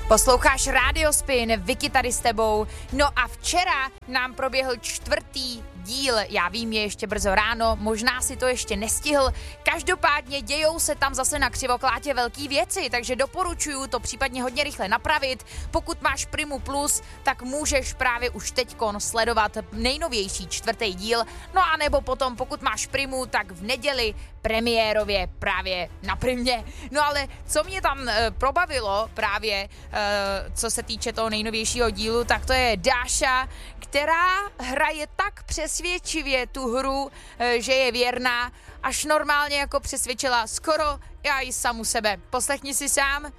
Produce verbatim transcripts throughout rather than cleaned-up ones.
Posloucháš Radio Spin, Vicky tady s tebou. No a včera nám proběhl čtvrtý díl. Já vím, je ještě brzo ráno, možná si to ještě nestihl. Každopádně dějou se tam zase na Křivoklátě velký věci, takže doporučuju to případně hodně rychle napravit. Pokud máš Primu Plus, tak můžeš právě už teďkon sledovat nejnovější čtvrtý díl. No a nebo potom, pokud máš Primu, tak v neděli premiérově právě na Primě. No ale co mě tam e, probavilo právě, e, co se týče toho nejnovějšího dílu, tak to je Dáša, která hraje tak přesvědčivě tu hru, e, že je věrná, až normálně jako přesvědčila skoro já i samu sebe. Poslechni si sám.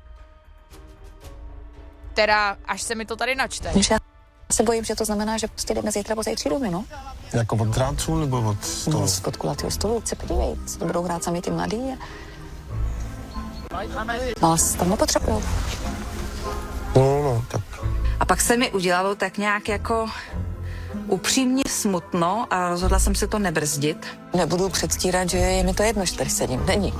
Teda, až se mi to tady načte. Já se bojím, že to znamená, že prostě jdeme zítra po zítří domy, no? Jako od dráců nebo od stolu? No, od kulatého stolu, se podívej, co to budou hrát sami ty mladý. Nás tam nepotřebujou. No, no, tak. A pak se mi udělalo tak nějak jako upřímně smutno a rozhodla jsem se to nebrzdit. Nebudu předstírat, že je mi to jedno, že tady sedím. Není.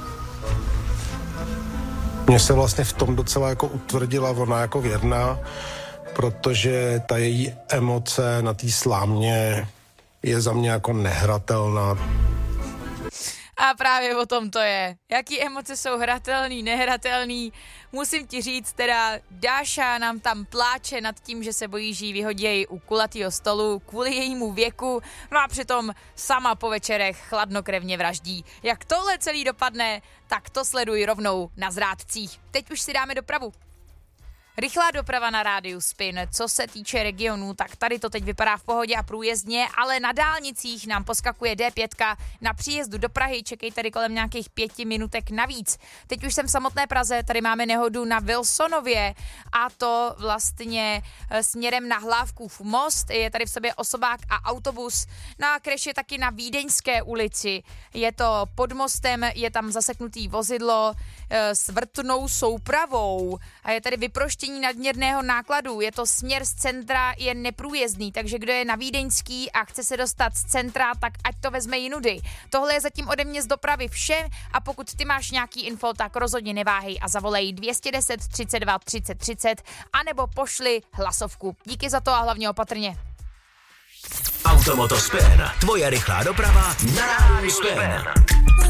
Mně se vlastně v tom docela jako utvrdila ona jako věrná, protože ta její emoce na té slámě je za mě jako nehratelná. A právě o tom to je. Jaký emoce jsou hratelný, nehratelný. Musím ti říct, teda Dáša nám tam pláče nad tím, že se bojí, že ji vyhodí u kulatýho stolu kvůli jejímu věku, no a přitom sama po večerech chladnokrevně vraždí. Jak tohle celý dopadne, tak to sleduj rovnou na Zrádcích. Teď už si dáme dopravu. Rychlá doprava na rádiu Spin. Co se týče regionů, tak tady to teď vypadá v pohodě a průjezdně, ale na dálnicích nám poskakuje D pět na příjezdu do Prahy. Čekej tady kolem nějakých pěti minutek navíc. Teď už jsem v samotné Praze, tady máme nehodu na Wilsonově a to vlastně směrem na Hlávkův most. Je tady v sobě osobák a autobus. No a crash je taky na Vídeňské ulici. Je to pod mostem, je tam zaseknutý vozidlo s vrtnou soupravou a je tady vyproštění nadměrného nákladu. Je to směr z centra, je neprůjezdný, takže kdo je na Vídeňský a chce se dostat z centra, tak ať to vezme jinudy. Tohle je zatím ode mě z dopravy vše a pokud ty máš nějaký info, tak rozhodně neváhej a zavolej dvě stě deset třicet dva třicet třicet anebo pošli hlasovku. Díky za to a hlavně opatrně. Automoto Spin, tvoje rychlá doprava na rádiu Spin.